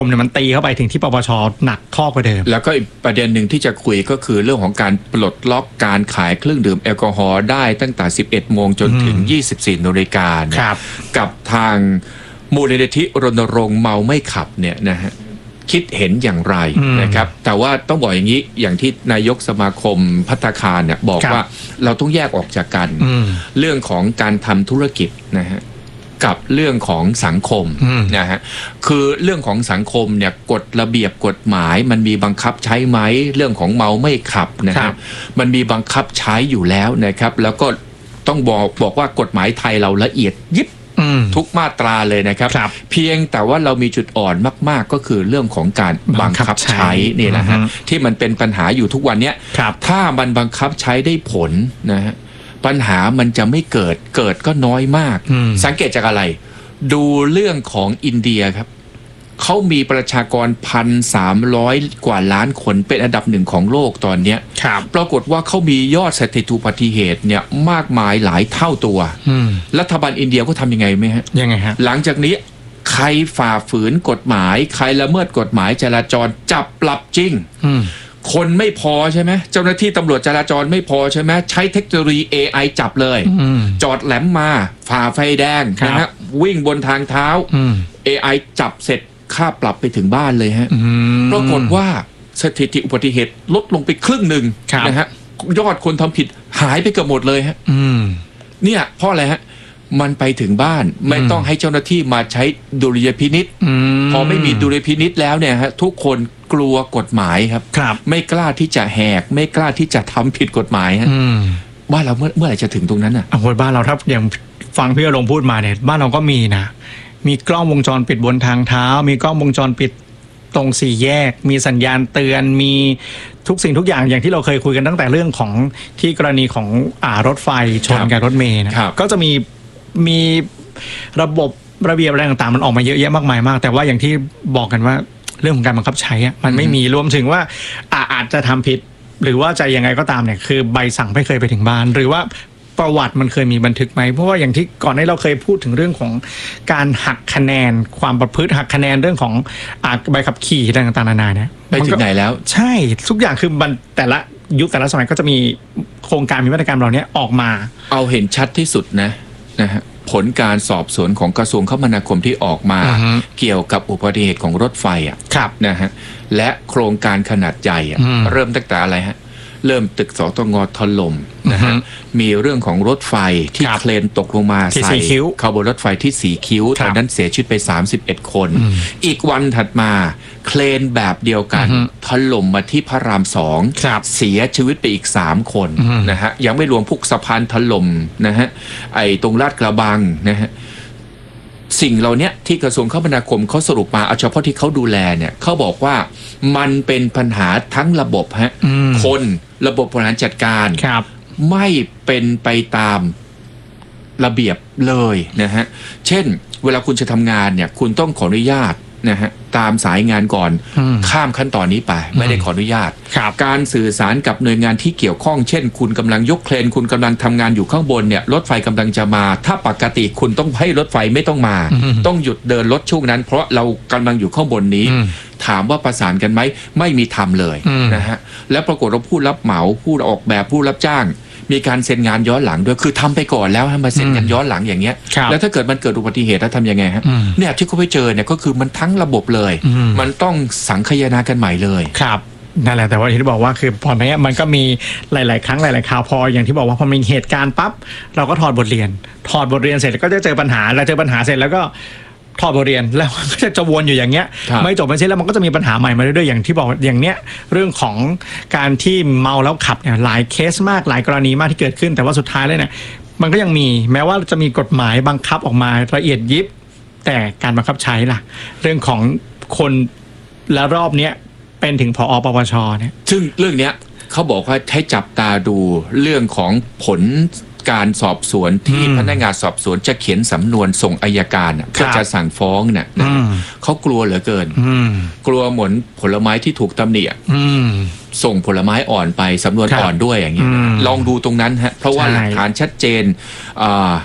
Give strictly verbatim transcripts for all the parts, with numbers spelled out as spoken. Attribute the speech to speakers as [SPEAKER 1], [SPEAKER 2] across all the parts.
[SPEAKER 1] เนี่ยมันตีเข้าไปถึงที่ปปช.หนักข้อกว่าเดิม
[SPEAKER 2] แล้วก็อีกประเด็นหนึ่งที่จะคุยก็คือเรื่องของการปลดล็อกการขายเครื่องดื่มแอลกอฮอล์ได้ตั้งแต่สิบเอ็ดโมงจนถึงยี่สิบสี่นาฬิกากับทางมูลนิธิรณรงค์เมาไม่ขับเนี่ยนะฮะคิดเห็นอย่างไรนะครับแต่ว่าต้องบอกอย่างนี้อย่างที่นายกสมาคมภัตตาคารเนี่ยบอกว่าเราต้องแยกออกจากกันเรื่องของการทำธุรกิจนะฮะกับเรื่องของสังคมนะฮะคือเรื่องของสังคมเนี่ยกฎระเบียบกฎหมายมันมีบังคับใช้ไหมเรื่องของเมาไม่ขับนะครับมันมีบังคับใช้อยู่แล้วนะครับแล้วก็ต้องบอกบอกว่ากฎหมายไทยเราละเอียดยิบทุกมาตราเลยนะครับเพียงแต่ว่าเรามีจุดอ่อนมากๆก็คือเรื่องของการบังคับใช้นี่แหละฮะที่มันเป็นปัญหาอยู่ทุกวันเนี้ยถ้ามันบังคับใช้ได้ผลนะฮะปัญหามันจะไม่เกิดเกิดก็น้อยมากสังเกตจากอะไรดูเรื่องของอินเดียครับเขามีประชากรพันสามร้อยกว่าล้านคนเป็นอันดับหนึ่งของโลกตอนนี้ปรากฏว่าเขามียอดสถิติอุบัติเหตุเนี่ยมากมายหลายเท่าตัวรัฐบาลอินเดียก็ทำยังไงไหมฮะ
[SPEAKER 1] ยังไงฮะ
[SPEAKER 2] หลังจากนี้ใครฝ่าฝืนกฎหมายใครละเมิดกฎหมายจราจรจับปรับจริงคนไม่พอใช่ไหมเจ้าหน้าที่ตำรวจจราจรไม่พอใช่ไหมใช้เทคโนโลยี เอ ไอ จับเลยจอดแหลมมาฝ่าไฟแดงนะฮะวิ่งบนทางเท้า เอ ไอ จับเสร็จค่าปรับไปถึงบ้านเลยฮะปรากฏว่าสถิติอุบัติเหตุลดลงไปครึ่งหนึ่งนะฮะยอดคนทำผิดหายไปเกือบหมดเลยฮะเนี่ยเพราะอะไรฮะมันไปถึงบ้านไม่ต้องให้เจ้าหน้าที่มาใช้ดุลยพินิจพอไม่มีดุลยพินิจแล้วเนี่ยฮะทุกคนกลัวกฎหมายครับไม่กล้าที่จะแหกไม่กล้าที่จะทำผิดกฎหมายฮะบ้านเราเมื่อเมื่อไหร่จะถึงตรงนั้นอ่ะ
[SPEAKER 1] โอ้ยบ้านเราถ้าอย่างฟังพี่อารมณ์พูดมาเนี่ยบ้านเราก็มีนะมีกล้องวงจรปิดบนทางเท้ามีกล้องวงจรปิดตรงสี่แยกมีสัญญาณเตือนมีทุกสิ่งทุกอย่างอย่างที่เราเคยคุยกันตั้งแต่เรื่องของที่กรณีของอ่ารถไฟชนกับรถเมล์นะก็จะมีมีระบบระเบียบอะไรต่างๆมันออกมาเยอะแยะมากมายมากแต่ว่าอย่างที่บอกกันว่าเรื่องของการบังคับใช้อะมันไม่มีรวมถึงว่าอาจจะทำผิดหรือว่าจะยังไงก็ตามเนี่ยคือใบสั่งไม่เคยไปถึงบ้านหรือว่าประวัติมันเคยมีบันทึกไหมเพราะว่าอย่างที่ก่อนนี้เราเคยพูดถึงเรื่องของการหักคะแนนความประพฤติหักคะแนนเรื่องของใบขับขี่ต่างๆนานาเนี่ย
[SPEAKER 2] ไปถึงไหนแล้ว
[SPEAKER 1] ใช่ทุกอย่างคือมันแต่ละยุคแต่ละสมัยก็จะมีโครงการมีมาตรการเหล่านี้ออกมา
[SPEAKER 2] เอาเห็นชัดที่สุดนะนะฮะผลการสอบสวนของกระทรวงคมนาคมที่ออกมาเกี่ยวกับอุบัติเหตุของรถไฟอ่ะนะฮะและโครงการขนาดใหญ่อ่ะเริ่มตั้งแต่อะไรฮะเริ่มตึกสตงถล่มนะฮะมีเรื่องของรถไฟที่เคลนตกลงมาใส่ขบวนรถไฟที่สีคิ้วตอนนั้นเสียชีวิตไปสามสิบเอ็ดคนอีกวันถัดมาเคลนแบบเดียวกันถล่มมาที่พระรามสองเสียชีวิตไปอีกสามคนนะฮะยังไม่รวมพวกสะพานถล่มนะฮะไอ้ตรงลาดกระบังนะฮะสิ่งเหล่านี้ที่กระทรวงคมนาคมเขาสรุปมาเอาเฉพาะที่เขาดูแลเนี่ยเขาบอกว่ามันเป็นปัญหาทั้งระบบฮะคนระบบบริหารจัดการไม่เป็นไปตามระเบียบเลยนะฮะเช่นเวลาคุณจะทำงานเนี่ยคุณต้องขออนุญาตนะฮะตามสายงานก่อนข้ามขั้นตอนนี้ไปไม่ได้ขออนุญาตการสื่อสารกับหน่วยงานที่เกี่ยวข้องเช่นคุณกำลังยกเครนคุณกำลังทำงานอยู่ข้างบนเนี่ยรถไฟกำลังจะมาถ้าปกติคุณต้องให้รถไฟไม่ต้องมาต้องหยุดเดินรถช่วงนั้นเพราะเรากำลังอยู่ข้างบนนี้ถามว่าประสานกันไหมไม่มีทำเลยนะฮะแล้วปรากฏว่าผู้รับเหมาผู้ออกแบบผู้รับจ้างมีการเซ็นงานย้อนหลังด้วยคือทำไปก่อนแล้วให้มาเซ็นกันย้อนหลังอย่างเงี้ยแล้วถ้าเกิดมันเกิดอุบัติเหตุแล้วทำยังไงฮะเนี่ยที่เขาไปเจอเนี่ยก็คือมันทั้งระบบเลยมันต้องสังคายนากันใหม่เลย
[SPEAKER 1] ครับนั่นแหละแต่ว่าที่บอกว่าคือพอเนี้ยมันก็มีหลายๆครั้งหลายๆคราวพออย่างที่บอกว่าพอมีเหตุการณ์ปั๊บเราก็ถอดบทเรียนถอดบทเรียนเสร็จก็จะเจอปัญหาแล้วเจอปัญหาเสร็จแล้วก็ถอดบทเรียนแล้วก็จะวนอยู่อย่างเงี้ยไม่จบไม่สิ้นแล้วมันก็จะมีปัญหาใหม่มาเรื่อยๆอย่างที่บอกอย่างเนี้ยเรื่องของการที่เมาแล้วขับเนี่ยหลายเคสมากหลายกรณีมากที่เกิดขึ้นแต่ว่าสุดท้ายเลยเนี่ยมันก็ยังมีแม้ว่าจะมีกฎหมายบังคับออกมาละเอียดยิบแต่การบังคับใช้ล่ะเรื่องของคนและรอบเนี้ยเป็นถึงผอ.ปปช.เนี่ย
[SPEAKER 2] ซึ่งเรื่องเนี้ยเขาบอกว่าให้จับตาดูเรื่องของผลการสอบสวนที่พนักงานสอบสวนจะเขียนสำนวนส่งอัยการเพื่อจะสั่งฟ้องเนี่ยเขากลัวเหลือเกินกลัวเหมือนผลไม้ที่ถูกตำหนิส่งผลไม้อ่อนไปสำนวนอ่อนด้วยอย่างนี้ลองดูตรงนั้นฮะเพราะว่าหลักฐานชัดเจน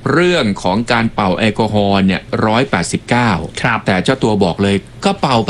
[SPEAKER 2] เรื่องของการเป่าแอลกอฮอล์เนี่ยร้อยแปดสิบเก้า
[SPEAKER 1] ครับ
[SPEAKER 2] แต่เจ้าตัวบอกเลยก็เป่า